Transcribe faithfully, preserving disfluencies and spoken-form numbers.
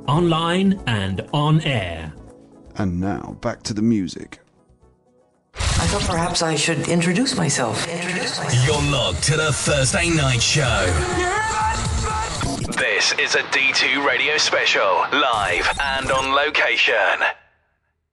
online and on air. And now, back to the music. I thought perhaps I should introduce myself. Introduce myself. You're locked to the Thursday Night Show. This is a D two Radio special, live and on location.